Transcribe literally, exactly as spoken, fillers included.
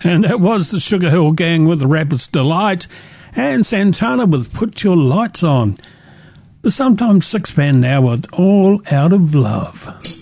And that was the Sugar Hill Gang with Rapper's Delight, and Santana with Put Your Lights On. The Sometimes Six Band now with All Out of Love.